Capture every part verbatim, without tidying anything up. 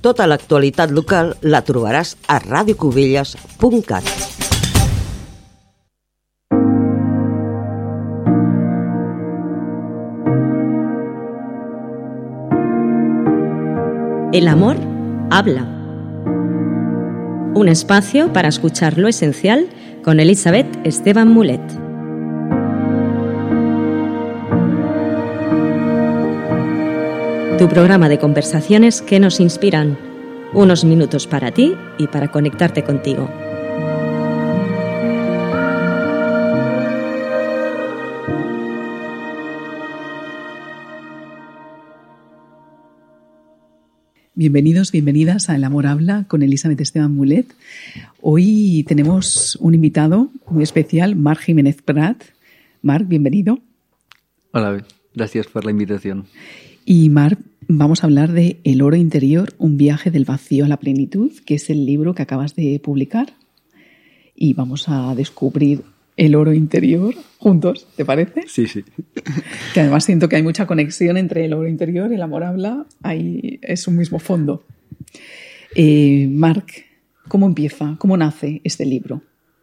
Tota l'actualitat local la trobaràs a radio cubelles punt cat. El amor habla. Un espacio para escuchar lo esencial con Elizabeth Esteban Mulet. Tu programa de conversaciones que nos inspiran. Unos minutos para ti y para conectarte contigo. Bienvenidos, bienvenidas a El Amor Habla con Elizabeth Esteban Mulet. Hoy tenemos un invitado muy especial, Marc Jiménez Prat. Marc, bienvenido. Hola, gracias por la invitación. Y Marc, vamos a hablar de El oro interior, un viaje del vacío a la plenitud, que es el libro que acabas de publicar. Y vamos a descubrir el oro interior juntos, ¿te parece? Sí, sí. Que además siento que hay mucha conexión entre el oro interior y El Amor Habla. Ahí es un mismo fondo. Eh, Marc, ¿cómo empieza? ¿Cómo nace este libro?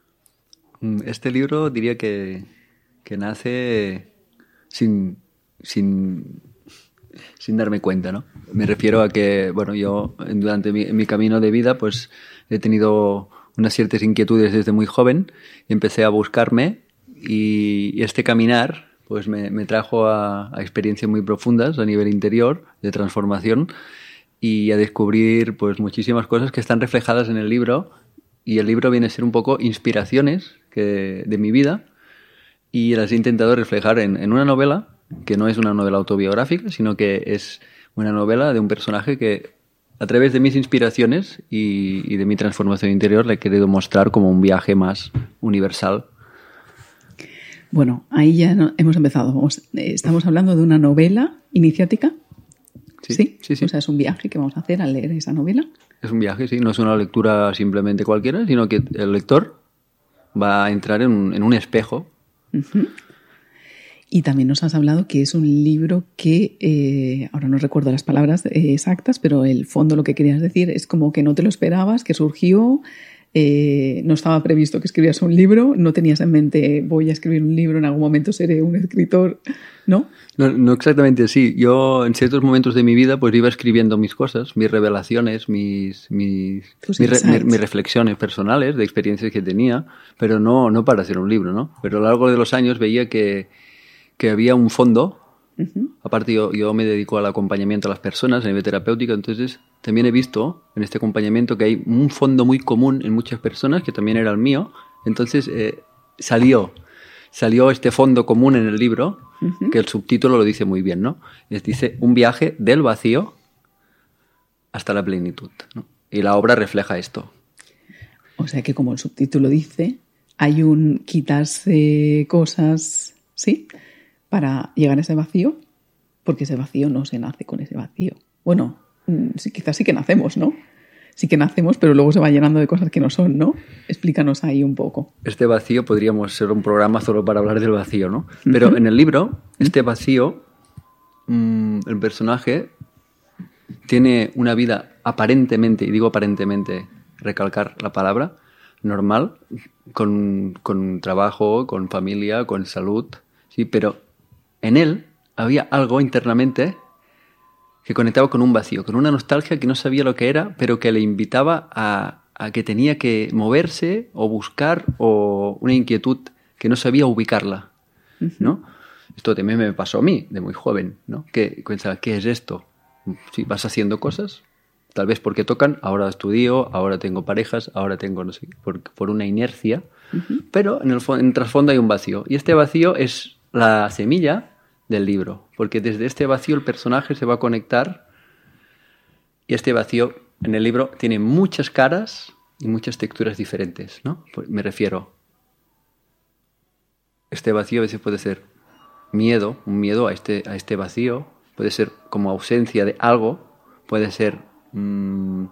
Este libro diría que, que nace sin, sin, sin darme cuenta, ¿no? Me refiero a que, bueno, yo durante mi, mi camino de vida pues he tenido unas ciertas inquietudes desde muy joven y empecé a buscarme y, y este caminar pues me, me trajo a, a experiencias muy profundas a nivel interior de transformación y a descubrir pues muchísimas cosas que están reflejadas en el libro, y el libro viene a ser un poco inspiraciones que, de mi vida, y las he intentado reflejar en, en una novela que no es una novela autobiográfica, sino que es una novela de un personaje que a través de mis inspiraciones y, y de mi transformación interior le he querido mostrar como un viaje más universal. Bueno, ahí ya no, hemos empezado. Vamos, eh, estamos hablando de una novela iniciática. Sí, ¿Sí? sí, sí. O sea, es un viaje que vamos a hacer al leer esa novela. Es un viaje, sí. No es una lectura simplemente cualquiera, sino que el lector va a entrar en un, en un espejo. Uh-huh. Y también nos has hablado que es un libro que, eh, ahora no recuerdo las palabras eh, exactas, pero el fondo, lo que querías decir, es como que no te lo esperabas, que surgió, eh, no estaba previsto que escribieras un libro, no tenías en mente, voy a escribir un libro, en algún momento seré un escritor, ¿no? No, no exactamente así. Yo en ciertos momentos de mi vida pues iba escribiendo mis cosas, mis revelaciones, mis, mis, mis, re, mis, mis reflexiones personales de experiencias que tenía, pero no, no para hacer un libro, ¿no? Pero a lo largo de los años veía que que había un fondo. Uh-huh. Aparte yo, yo me dedico al acompañamiento a las personas a nivel terapéutico, entonces también he visto en este acompañamiento que hay un fondo muy común en muchas personas, que también era el mío. Entonces eh, salió, salió este fondo común en el libro, uh-huh, que el subtítulo lo dice muy bien, ¿no? Es, dice, un viaje del vacío hasta la plenitud, ¿no? Y la obra refleja esto. O sea que, como el subtítulo dice, hay un quitarse cosas, ¿sí?, para llegar a ese vacío, porque ese vacío no se nace con ese vacío. Bueno, sí, quizás sí que nacemos, ¿no? Sí que nacemos, pero luego se va llenando de cosas que no son, ¿no? Explícanos ahí un poco. Este vacío podríamos ser un programa solo para hablar del vacío, ¿no? Pero uh-huh, en el libro, este vacío, mmm, el personaje tiene una vida aparentemente, y digo aparentemente, recalcar la palabra, normal, con, con trabajo, con familia, con salud, sí, pero en él había algo internamente que conectaba con un vacío, con una nostalgia que no sabía lo que era, pero que le invitaba a, a que tenía que moverse o buscar, o una inquietud que no sabía ubicarla, ¿no? Esto también me pasó a mí, de muy joven, ¿no? Que pensaba, ¿qué es esto? Sí, vas haciendo cosas, tal vez porque tocan, ahora estudio, ahora tengo parejas, ahora tengo, no sé, por, por una inercia, uh-huh, pero en el, en el trasfondo hay un vacío, y este vacío es la semilla del libro, porque desde este vacío el personaje se va a conectar, y este vacío en el libro tiene muchas caras y muchas texturas diferentes, ¿no? Me refiero, este vacío a veces puede ser miedo, un miedo a este, a este vacío, puede ser como ausencia de algo, puede ser mmm,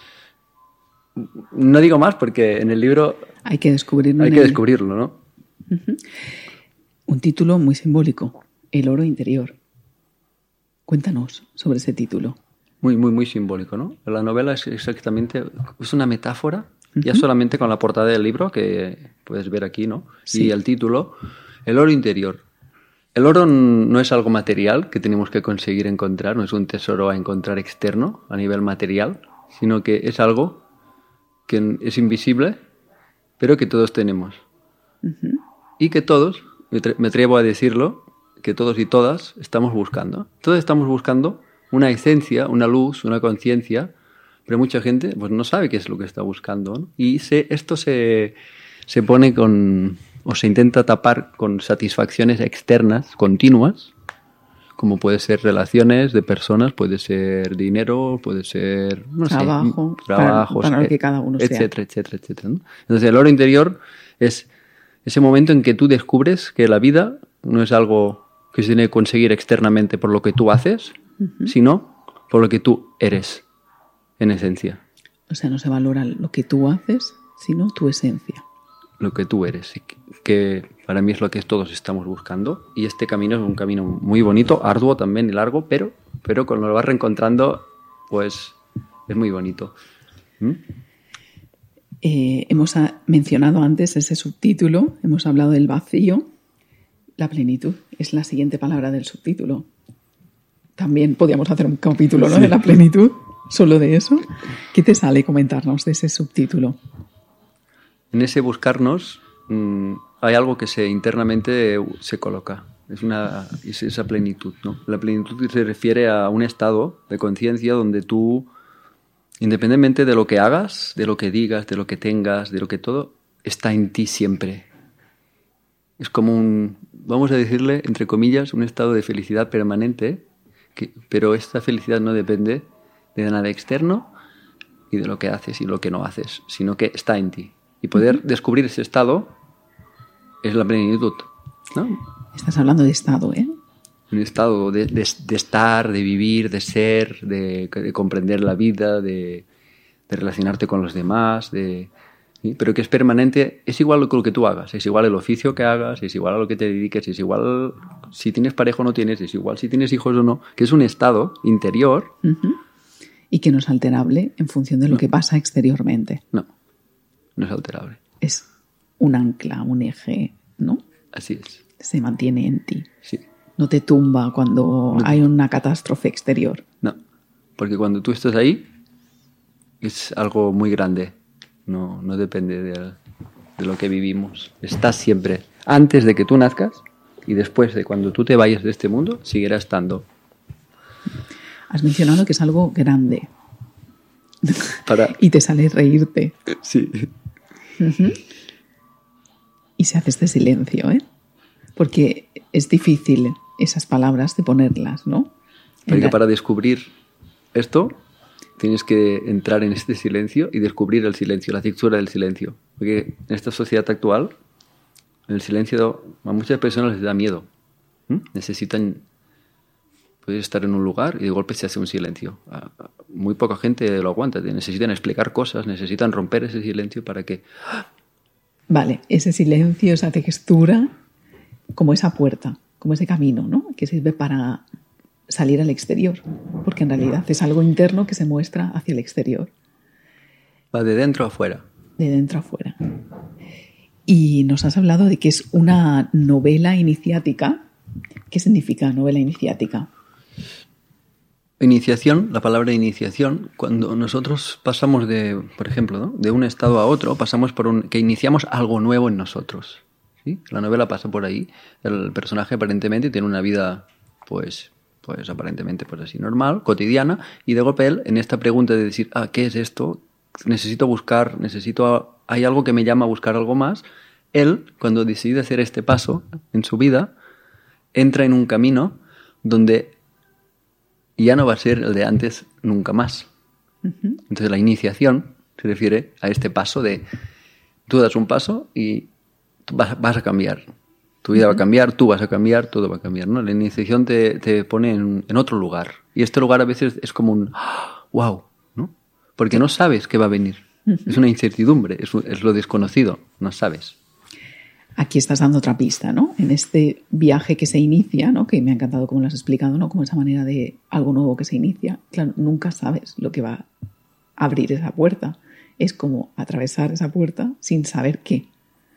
no digo más porque en el libro hay que descubrirlo, hay que descubrirlo, ¿no? Uh-huh. Un título muy simbólico, El oro interior. Cuéntanos sobre ese título. muy, muy, muy simbólico, ¿no? La novela es exactamente, es una metáfora, uh-huh. ya solamente con la portada del libro, que puedes ver aquí, ¿no? Sí. Y el título, el oro interior. El oro no es algo material que tenemos que conseguir encontrar, no es un tesoro a encontrar externo a nivel material, sino que es algo que es invisible, pero que todos tenemos. Uh-huh. Y que todos, me atrevo a decirlo, que todos y todas estamos buscando. Todos estamos buscando una esencia, una luz, una conciencia, pero mucha gente pues, no sabe qué es lo que está buscando, ¿no? Y se, esto se, se pone con, o se intenta tapar con satisfacciones externas continuas, como puede ser relaciones de personas, puede ser dinero, puede ser no trabajo, sé, trabajos, para, para lo que cada uno etcétera, sea. etcétera, etcétera, ¿no? Entonces el oro interior es ese momento en que tú descubres que la vida no es algo que se tiene que conseguir externamente por lo que tú haces, uh-huh. sino por lo que tú eres, en esencia. O sea, no se valora lo que tú haces, sino tu esencia. Lo que tú eres, que para mí es lo que todos estamos buscando. Y este camino es un camino muy bonito, arduo también y largo, pero, pero cuando lo vas reencontrando, pues es muy bonito. ¿Mm? Eh, hemos mencionado antes ese subtítulo, hemos hablado del vacío. La plenitud es la siguiente palabra del subtítulo. También podríamos hacer un capítulo, ¿no? Sí. De la plenitud, solo de eso. ¿Qué te sale comentarnos de ese subtítulo? En ese buscarnos mmm, hay algo que se internamente se coloca. Es, una, es esa plenitud, ¿no? La plenitud se refiere a un estado de conciencia donde tú, independientemente de lo que hagas, de lo que digas, de lo que tengas, de lo que todo, está en ti siempre. Es como un, vamos a decirle, entre comillas, un estado de felicidad permanente, que, pero esta felicidad no depende de nada externo y de lo que haces y lo que no haces, sino que está en ti. Y poder uh-huh. descubrir ese estado es la plenitud, ¿no? Estás hablando de estado, ¿eh? Un estado de, de, de estar, de vivir, de ser, de, de comprender la vida, de, de relacionarte con los demás, de... ¿sí? Pero que es permanente, es igual lo que tú hagas, es igual el oficio que hagas, es igual a lo que te dediques, es igual si tienes pareja o no tienes, es igual si tienes hijos o no, que es un estado interior. Uh-huh. Y que no es alterable en función de lo no. que pasa exteriormente. No, no es alterable. Es un ancla, un eje, ¿no? Así es. Se mantiene en ti. Sí. No te tumba cuando no. hay una catástrofe exterior. No, porque cuando tú estás ahí es algo muy grande. No, no depende de, de lo que vivimos. Estás siempre. Antes de que tú nazcas y después de cuando tú te vayas de este mundo, seguirá estando. Has mencionado que es algo grande. Para... y te sale reírte. Sí. Uh-huh. Y se hace este silencio, ¿eh? Porque es difícil esas palabras de ponerlas, ¿no? Porque la... para descubrir esto... tienes que entrar en este silencio y descubrir el silencio, la textura del silencio. Porque en esta sociedad actual, el silencio a muchas personas les da miedo. ¿Mm? Necesitan puedes estar en un lugar y de golpe se hace un silencio. Muy poca gente lo aguanta. Necesitan explicar cosas, necesitan romper ese silencio para que... Vale, ese silencio, esa textura, como esa puerta, como ese camino, ¿no? Que sirve para... salir al exterior, porque en realidad es algo interno que se muestra hacia el exterior. Va de dentro a afuera. De dentro a afuera. Y nos has hablado de que es una novela iniciática. ¿Qué significa novela iniciática? Iniciación, la palabra iniciación, cuando nosotros pasamos de, por ejemplo, ¿no? de un estado a otro, pasamos por un, que iniciamos algo nuevo en nosotros. ¿Sí? La novela pasa por ahí. El personaje aparentemente tiene una vida, pues... pues aparentemente pues así normal, cotidiana, y de golpe él, en esta pregunta de decir, ah, ¿qué es esto? Necesito buscar, necesito, hay algo que me llama a buscar algo más. Él, cuando decide hacer este paso en su vida, entra en un camino donde ya no va a ser el de antes nunca más. Uh-huh. Entonces la iniciación se refiere a este paso de, tú das un paso y vas, vas a cambiar. Tu vida va a cambiar, tú vas a cambiar, todo va a cambiar, ¿no? La iniciación te, te pone en, en otro lugar. Y este lugar a veces es como un wow, ¿no? Porque no sabes qué va a venir. Uh-huh. Es una incertidumbre, es, es lo desconocido, no sabes. aquí estás dando otra pista, ¿no? En este viaje que se inicia, ¿no? Que me ha encantado cómo lo has explicado, ¿no? Como esa manera de algo nuevo que se inicia. Claro, nunca sabes lo que va a abrir esa puerta. Es como atravesar esa puerta sin saber qué.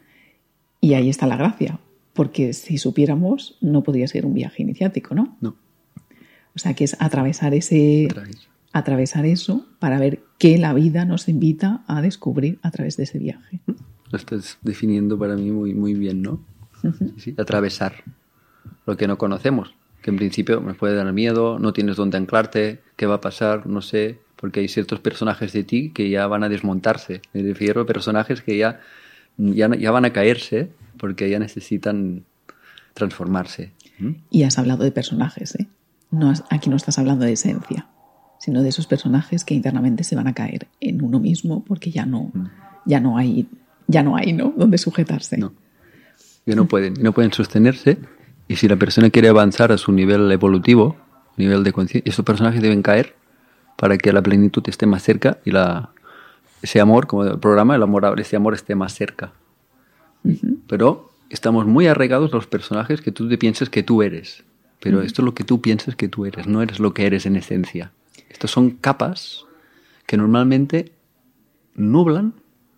Y ahí está la gracia, porque si supiéramos no podría ser un viaje iniciático, ¿no? No. O sea, que es atravesar ese, atravesar eso para ver qué la vida nos invita a descubrir a través de ese viaje. Lo estás definiendo para mí muy, muy bien, ¿no? Uh-huh. Sí, sí, atravesar lo que no conocemos, que en principio me puede dar miedo, no tienes dónde anclarte, qué va a pasar, no sé, porque hay ciertos personajes de ti que ya van a desmontarse. Me refiero a personajes que ya, ya, ya van a caerse porque ya necesitan transformarse. ¿Mm? Y has hablado de personajes, ¿eh? No has, aquí no estás hablando de esencia, sino de esos personajes que internamente se van a caer en uno mismo porque ya no, mm. ya no hay... Ya no hay, ¿no? Donde sujetarse. No. Ya no pueden, no pueden sostenerse. Y si la persona quiere avanzar a su nivel evolutivo, nivel de conciencia, estos personajes deben caer para que la plenitud esté más cerca y la, ese amor, como el programa, el amor, ese amor esté más cerca. Uh-huh. Pero estamos muy arraigados a los personajes que tú te piensas que tú eres. Pero uh-huh. esto es lo que tú piensas que tú eres, no eres lo que eres en esencia. Estos son capas que normalmente nublan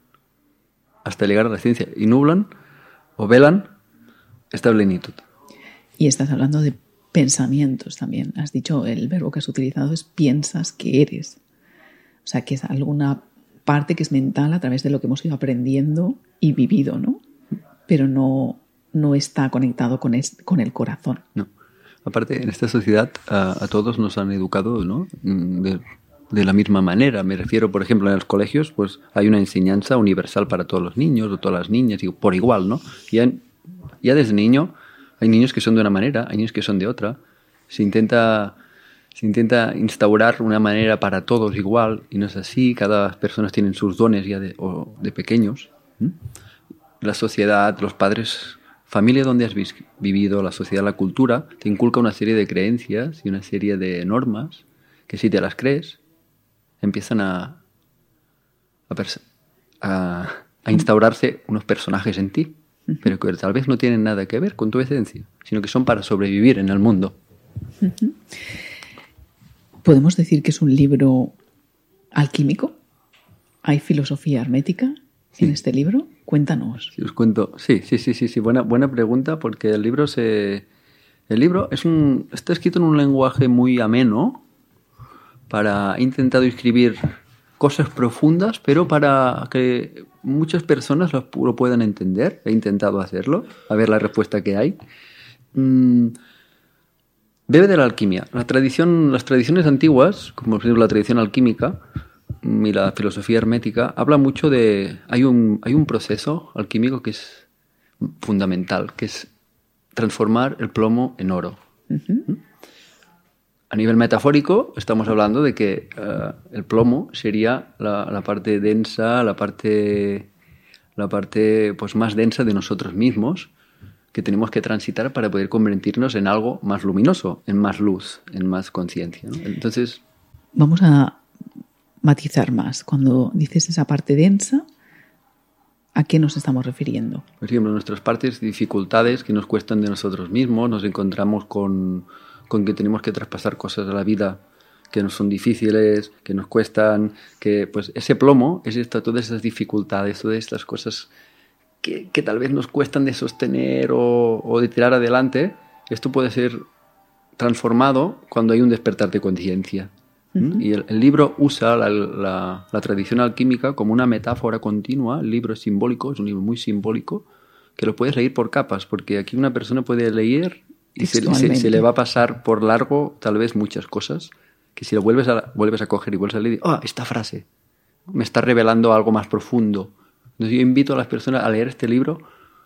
hasta llegar a la ciencia, y nublan o velan esta plenitud. Y estás hablando de pensamientos también. Has dicho, el verbo que has utilizado es piensas que eres. O sea, que es alguna parte que es mental a través de lo que hemos ido aprendiendo y vivido, ¿no? Pero no, no está conectado con, es, con el corazón. No. Aparte, en esta sociedad a, a todos nos han educado, ¿no? De, de la misma manera. Me refiero, por ejemplo, en los colegios, pues hay una enseñanza universal para todos los niños o todas las niñas, y por igual, ¿no? Ya, ya desde niño hay niños que son de una manera, hay niños que son de otra. Se intenta, se intenta instaurar una manera para todos igual, y no es así. Cada persona tiene sus dones ya de, o de pequeños. ¿Mm? La sociedad, los padres, familia donde has vivido, la sociedad, la cultura, te inculca una serie de creencias y una serie de normas que si te las crees, empiezan a, a, a, a instaurarse unos personajes en ti, uh-huh. pero que tal vez no tienen nada que ver con tu esencia, sino que son para sobrevivir en el mundo. Uh-huh. ¿Podemos decir que es un libro alquímico? ¿Hay filosofía hermética sí. en este libro? Cuéntanos. Sí, os cuento. Sí, sí, sí, sí, sí. Buena, buena pregunta, porque el libro se, el libro es un, está escrito en un lenguaje muy ameno. Para, he intentado escribir cosas profundas, pero para que muchas personas lo, lo puedan entender. He intentado hacerlo, a ver la respuesta que hay. Mm, bebe de la alquimia. La tradición, las tradiciones antiguas, como por ejemplo la tradición alquímica y la filosofía hermética, habla mucho de... Hay un, hay un proceso alquímico que es fundamental, que es transformar el plomo en oro. Uh-huh. ¿Mm? A nivel metafórico, estamos hablando de que uh, el plomo sería la, la parte densa, la parte, la parte pues, más densa de nosotros mismos, que tenemos que transitar para poder convertirnos en algo más luminoso, en más luz, en más conciencia, ¿no? Entonces, vamos a matizar más. Cuando dices esa parte densa, ¿a qué nos estamos refiriendo? Por ejemplo, nuestras partes, dificultades que nos cuestan de nosotros mismos, nos encontramos con... con que tenemos que traspasar cosas de la vida que nos son difíciles, que nos cuestan, que pues ese plomo es esta, todas esas dificultades, todas estas cosas que, que tal vez nos cuestan de sostener o, o de tirar adelante. Esto puede ser transformado cuando hay un despertar de conciencia. Uh-huh. Y el, el libro usa la, la, la tradición alquímica como una metáfora continua. El libro es simbólico, es un libro muy simbólico, que lo puedes leer por capas, porque aquí una persona puede leer y se, se, se le va a pasar por largo tal vez muchas cosas, que si lo vuelves a, vuelves a coger y vuelves a leer, ¡ah, oh, esta frase me está revelando algo más profundo! Entonces yo invito a las personas a leer este libro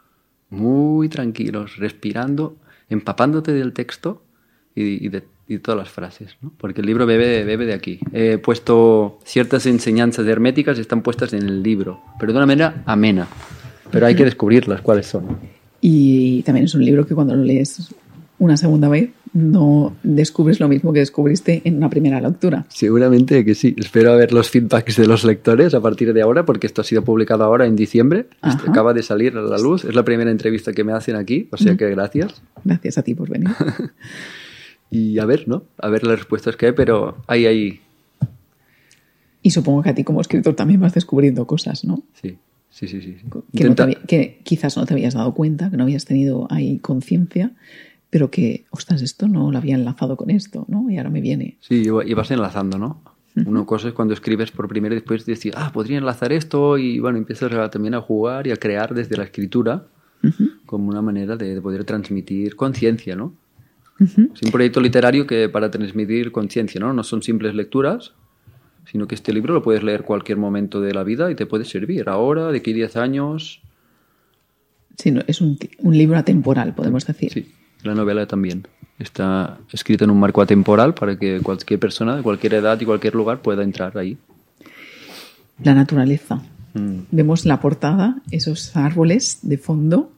muy tranquilos, respirando, empapándote del texto y, y, de, y de todas las frases, ¿no? Porque el libro bebe, bebe de aquí. He puesto ciertas enseñanzas herméticas, están puestas en el libro, pero de una manera amena, pero hay que descubrirlas cuáles son. Y también es un libro que cuando lo lees una segunda vez no descubres lo mismo que descubriste en una primera lectura. Seguramente que sí. Espero ver los feedbacks de los lectores a partir de ahora, porque esto ha sido publicado ahora en diciembre. Ajá. Acaba de salir a la luz. Es la primera entrevista que me hacen aquí, o sea que gracias. Gracias a ti por venir. Y a ver, ¿no? A ver las respuestas que hay, pero hay ahí. Y supongo que a ti como escritor también vas descubriendo cosas, ¿no? Sí, sí, sí. sí. Que, no te, que quizás no te habías dado cuenta, que no habías tenido ahí conciencia, pero que, ostras, esto no lo había enlazado con esto, ¿no? Y ahora me viene. Sí, y vas enlazando, ¿no? Uh-huh. Una cosa es cuando escribes por primera y después decir, ah, podría enlazar esto, y bueno, empiezas a, también a jugar y a crear desde la escritura uh-huh. como una manera de, de poder transmitir conciencia, ¿no? Uh-huh. Es un proyecto literario que para transmitir conciencia, ¿no? No son simples lecturas, sino que este libro lo puedes leer cualquier momento de la vida y te puede servir ahora, de aquí a diez años. Sí, no, es un, un libro atemporal, podemos decir. Sí, la novela también. Está escrita en un marco atemporal para que cualquier persona de cualquier edad y cualquier lugar pueda entrar ahí. La naturaleza. Mm. Vemos la portada, esos árboles de fondo.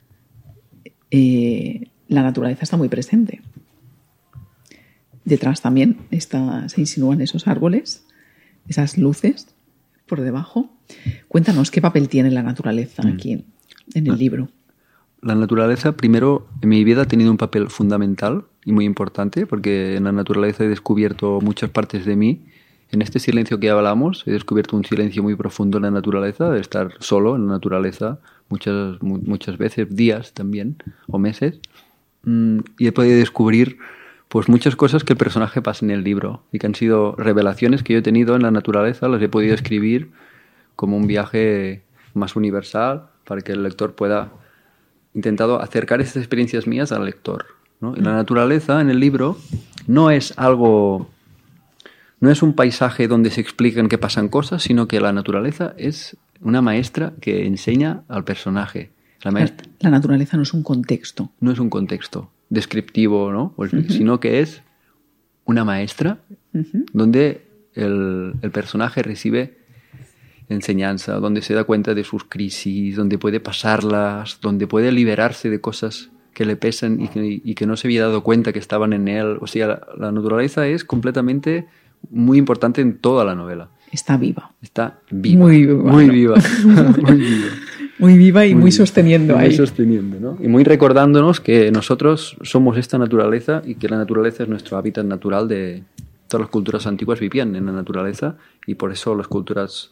Eh, la naturaleza está muy presente. Detrás también está, se insinúan esos árboles, esas luces por debajo. Cuéntanos, ¿qué papel tiene la naturaleza mm. aquí en, en el la, libro? La naturaleza, primero, en mi vida ha tenido un papel fundamental y muy importante, porque en la naturaleza he descubierto muchas partes de mí. En este silencio que hablamos, he descubierto un silencio muy profundo en la naturaleza, de estar solo en la naturaleza muchas, muchas veces, días también, o meses. Y he podido descubrir pues muchas cosas que el personaje pasa en el libro y que han sido revelaciones que yo he tenido en la naturaleza, las he podido escribir como un viaje más universal para que el lector pueda intentado acercar esas experiencias mías al lector, ¿no? Y la naturaleza en el libro no es algo, no es un paisaje donde se explican que pasan cosas, sino que la naturaleza es una maestra que enseña al personaje. La, maestra, la naturaleza no es un contexto. No es un contexto descriptivo, ¿no? Uh-huh. Sino que es una maestra uh-huh. donde el, el personaje recibe enseñanza, donde se da cuenta de sus crisis, donde puede pasarlas, donde puede liberarse de cosas que le pesan y que, y que no se había dado cuenta que estaban en él. O sea, la, la naturaleza es completamente muy importante en toda la novela. Está viva. Está viva. Muy viva. Muy ¿no? viva. muy viva. Muy viva y muy, muy sosteniendo muy ahí. Muy sosteniendo, ¿no? Y muy recordándonos que nosotros somos esta naturaleza y que la naturaleza es nuestro hábitat natural. De todas las culturas antiguas vivían en la naturaleza y por eso las culturas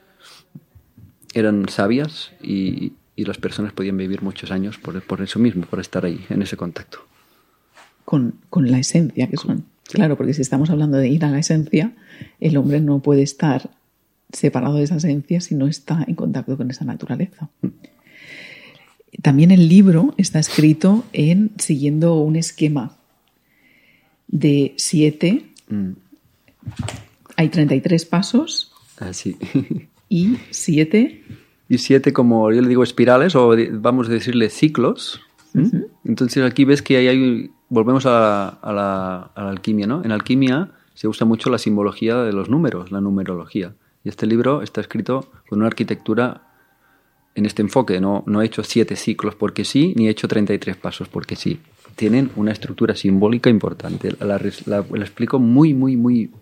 eran sabias y, y las personas podían vivir muchos años por, por eso mismo, por estar ahí, en ese contacto. Con, con la esencia que son. Sí. Claro, porque si estamos hablando de ir a la esencia, el hombre no puede estar separado de esa esencia si no está en contacto con esa naturaleza. Mm. También el libro está escrito en siguiendo un esquema de siete. Mm. Hay treinta y tres pasos. Ah, sí. Y siete. Y siete, como yo le digo, espirales, o vamos a decirle ciclos. Uh-huh. Entonces aquí ves que ahí hay, volvemos a la, a, la, a la alquimia, ¿no? En alquimia se usa mucho la simbología de los números, la numerología. Y este libro está escrito con una arquitectura en este enfoque. No, no he hecho siete ciclos porque sí, ni he hecho treinta y tres pasos porque sí. Tienen una estructura simbólica importante. La, la, la explico muy, muy, muy